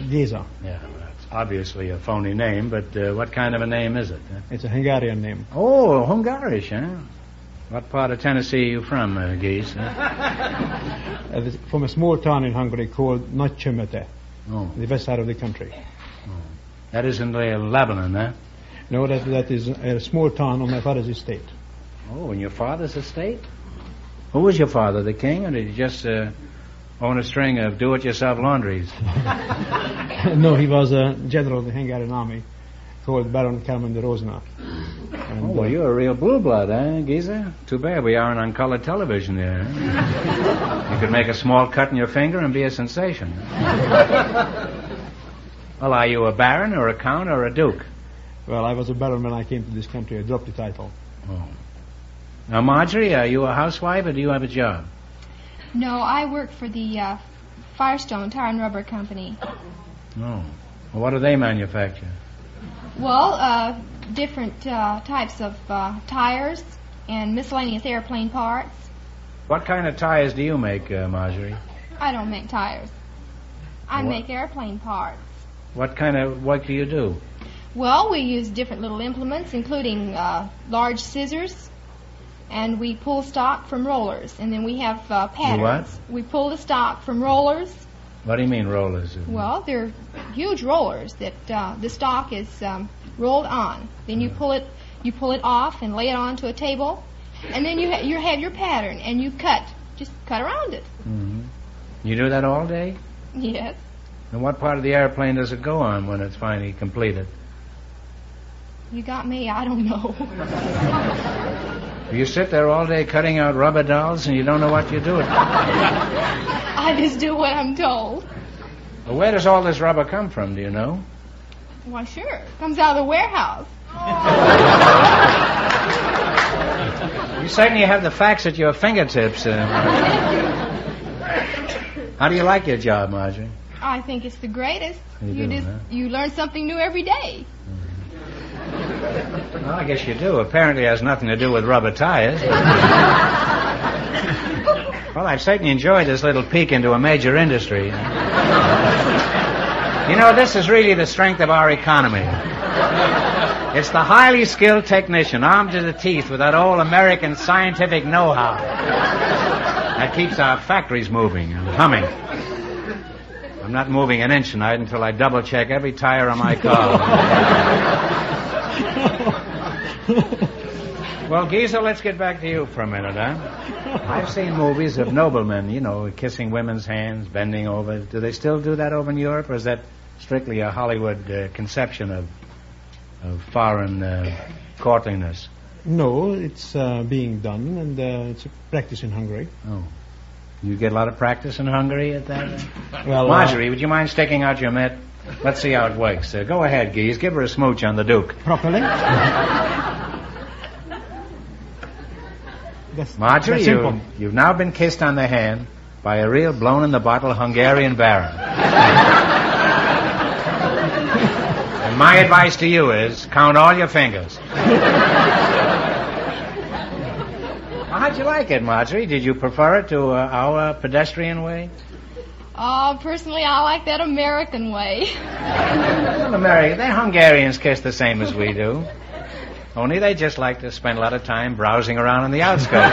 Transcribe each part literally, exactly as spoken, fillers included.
Giza. Yeah, well, that's obviously a phony name, but uh, what kind of a name is it? Huh? It's a Hungarian name. Oh, Hungarish, huh? What part of Tennessee are you from, uh, Geese? Huh? Uh, from a small town in Hungary called Nagykömete, Oh. the west side of the country. Oh. That isn't uh, Lebanon, huh? No, that that is a small town on my father's estate. Oh, in your father's estate? Who was your father, the king, or did he just uh, own a string of do-it-yourself laundries? No, he was a general of the Hungarian army called Baron Kálmán de Rozsna. Oh, well, you're a real blue blood, eh, Giza? Too bad we aren't on color television there. Huh? You could make a small cut in your finger and be a sensation. Well, are you a baron or a count or a duke? Well, I was a baron when I came to this country. I dropped the title. Oh. Now, Marjorie, are you a housewife or do you have a job? No, I work for the uh, Firestone Tire and Rubber Company. Oh. Well, what do they manufacture? Well, uh, different uh, types of uh, tires and miscellaneous airplane parts. What kind of tires do you make, uh, Marjorie? I don't make tires. I What? make airplane parts. What kind of work do you do? Well, we use different little implements, including uh, large scissors, and we pull stock from rollers, and then we have uh, patterns. what? We pull the stock from rollers. What do you mean, rollers? Well, they're huge rollers that uh, the stock is um, rolled on. Then you pull it, you pull it off and lay it onto a table, and then you ha- you have your pattern, and you cut, just cut around it. Mm-hmm. You do that all day? Yes. And what part of the airplane does it go on when it's finally completed? You got me. I don't know. You sit there all day cutting out rubber dolls and you don't know what you're doing. I just do what I'm told. Well, where does all this rubber come from, do you know? Why, sure. It comes out of the warehouse. You certainly have the facts at your fingertips. Uh, How do you like your job, Marjorie? I think it's the greatest. You you do, just huh? you learn something new every day. Well, I guess you do. Apparently it has nothing to do with rubber tires. Well, I've certainly enjoyed this little peek into a major industry. You know, this is really the strength of our economy. It's the highly skilled technician, armed to the teeth with that old American scientific know-how that keeps our factories moving and humming. I'm not moving an inch tonight until I double-check every tire on my car. Well, Giza, let's get back to you for a minute, huh? I've seen movies of noblemen, you know, kissing women's hands, bending over. Do they still do that over in Europe, or is that strictly a Hollywood uh, conception of of foreign uh, courtliness? No, it's uh, being done, and uh, it's a practice in Hungary. Oh. You get a lot of practice in Hungary at that? Well, Marjorie, uh, would you mind sticking out your mitt? Let's see how it works. Uh, go ahead, Gies. Give her a smooch on the Duke. Properly? That's, Marjorie, that's simple. you, you've now been kissed on the hand by a real blown-in-the-bottle Hungarian baron. And my advice to you is, count all your fingers. How'd you like it, Marjorie? Did you prefer it to uh, our pedestrian way? Oh, personally, I like that American way. Well, America, they Hungarians kiss the same as we do. Only they just like to spend a lot of time browsing around on the outskirts.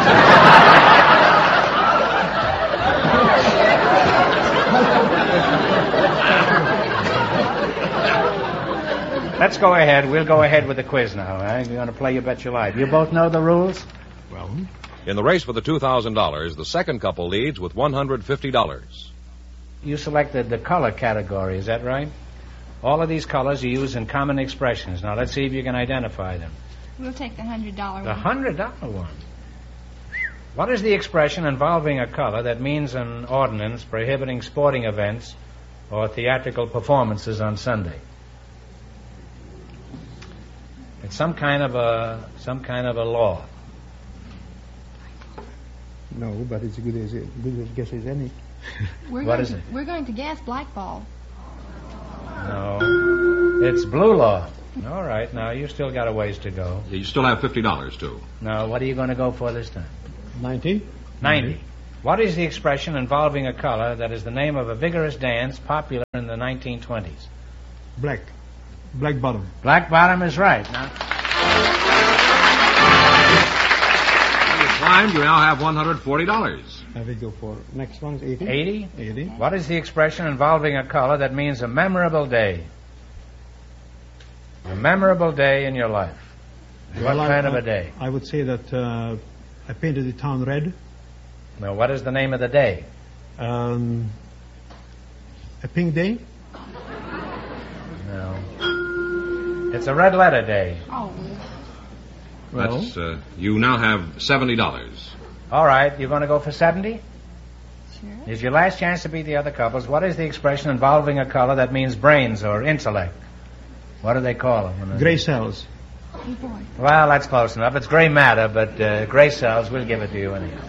Let's go ahead. We'll go ahead with the quiz now. Eh? You're going to play You Bet Your Life. You both know the rules? Well, In the race for the two thousand dollars, the second couple leads with one hundred fifty dollars. You selected the color category, is that right? All of these colors are used in common expressions. Now, let's see if you can identify them. We'll take the hundred dollar The one. hundred dollar one. What is the expression involving a color that means an ordinance prohibiting sporting events or theatrical performances on Sunday? It's some kind of a some kind of a law. no, but it's a good as good a guess as any. We're What going is to, it? We're going to gas blackball. No, it's blue law. All right, now you still got a ways to go. You still have fifty dollars, too. Now, what are you going to go for this time? Ninety? Ninety. What is the expression involving a color that is the name of a vigorous dance popular in the nineteen twenties? Black. Black bottom. Black bottom is right. Now, You climbed, you now have one hundred forty dollars. I will go for next one is eighty. eighty? eighty. What is the expression involving a color that means a memorable day? A memorable day in your life. What Well, I- kind of I- a day? I would say that uh, I painted the town red. Now, what is the name of the day? Um, a pink day. No. It's a red letter day. Oh, Well, That's, uh, you now have seventy dollars. All right, you're going to go for seventy? sure. Here's your last chance to beat the other couples. What is the expression involving a color that means brains or intellect? What do they call them? gray cells. Oh, boy. Well, that's close enough. It's gray matter, but uh, gray cells, we'll give it to you anyhow.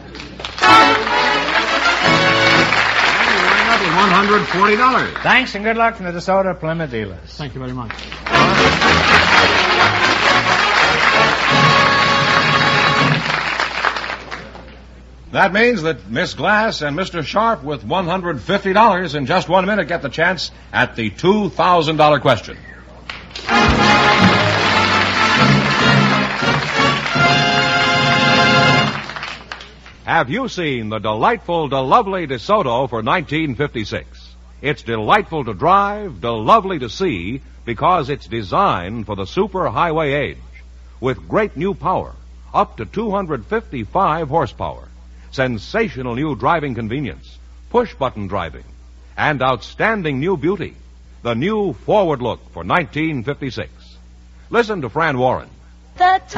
one hundred forty dollars. Thanks and good luck from the DeSoto Plymouth dealers. Thank you very much. That means that Miss Glass and Mister Sharp with one hundred fifty dollars in just one minute get the chance at the two thousand dollars question. Have you seen the delightful, delovely DeSoto for nineteen fifty-six? It's delightful to drive, delovely to see, because it's designed for the super highway age. With great new power, up to two hundred fifty-five horsepower, sensational new driving convenience, push-button driving, and outstanding new beauty. The new forward look for nineteen fifty-six. Listen to Fran Warren. The